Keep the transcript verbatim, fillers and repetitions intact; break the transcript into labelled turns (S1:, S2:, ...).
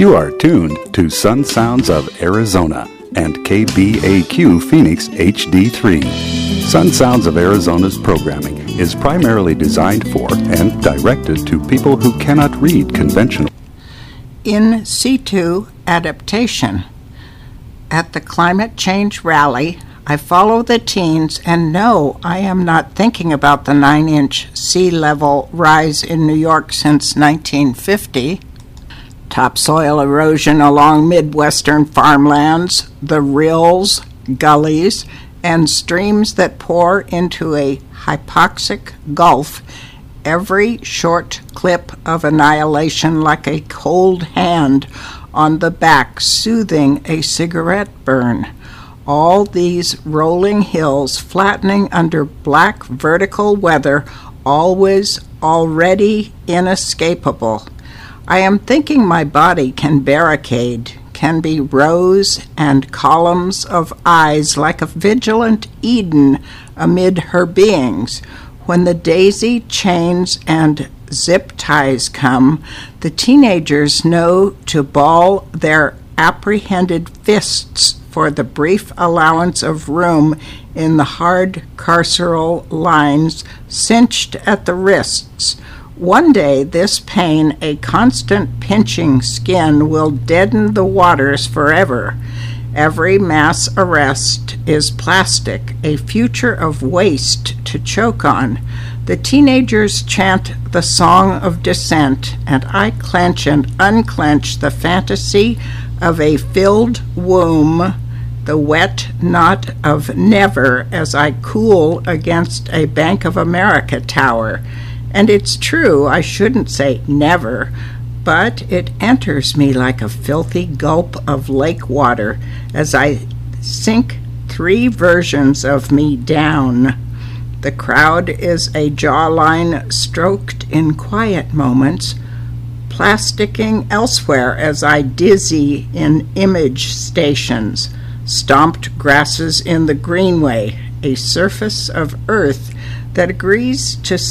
S1: You are tuned to Sun Sounds of Arizona and K B A Q Phoenix H D three. Sun Sounds of Arizona's programming is primarily designed for and directed to people who cannot read conventional.
S2: In situ adaptation. At the climate change rally, I follow the teens and no, I am not thinking about the nine-inch sea level rise in New York since nineteen fifty, topsoil erosion along Midwestern farmlands, the rills, gullies, and streams that pour into a hypoxic gulf, every short clip of annihilation like a cold hand on the back soothing a cigarette burn. All these rolling hills flattening under black vertical weather, always already inescapable. I am thinking my body can barricade, can be rows and columns of eyes like a vigilant Eden amid her beings. When the daisy chains and zip ties come, the teenagers know to ball their apprehended fists for the brief allowance of room in the hard carceral lines cinched at the wrists. One day this pain, a constant pinching skin, will deaden the waters forever. Every mass arrest is plastic, a future of waste to choke on. The teenagers chant the song of descent, and I clench and unclench the fantasy of a filled womb, the wet knot of never as I cool against a Bank of America tower. And it's true, I shouldn't say never, but it enters me like a filthy gulp of lake water as I sink three versions of me down. The crowd is a jawline stroked in quiet moments, plasticking elsewhere as I dizzy in image stations, stomped grasses in the greenway, a surface of earth that agrees to